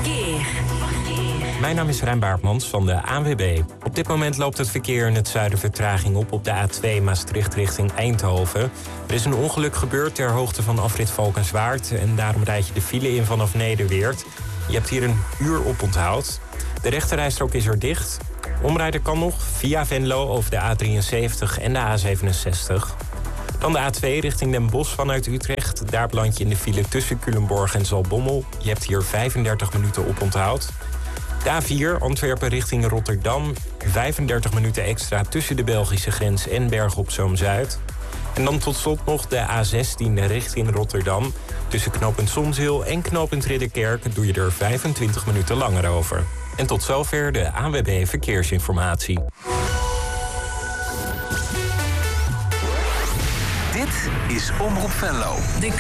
verkeer. Mijn naam is Rijn Baartmans van de ANWB. Op dit moment loopt het verkeer in het zuiden vertraging op de A2 Maastricht richting Eindhoven. Er is een ongeluk gebeurd ter hoogte van afrit Valkenswaard en daarom rijd je de file in vanaf Nederweert. Je hebt hier een uur oponthoud. De rechterrijstrook is er dicht. Omrijden kan nog via Venlo over de A73 en de A67. Dan de A2 richting Den Bosch vanuit Utrecht. Daar beland je in de file tussen Culemborg en Zaltbommel. Je hebt hier 35 minuten oponthoud. De A4 Antwerpen richting Rotterdam. 35 minuten extra tussen de Belgische grens en Bergen op Zoom-Zuid. En dan tot slot nog de A16 richting Rotterdam. Tussen knooppunt Zonzeel en knooppunt Ridderkerk doe je er 25 minuten langer over. En tot zover de ANWB Verkeersinformatie. Dit is Omroep Venlo.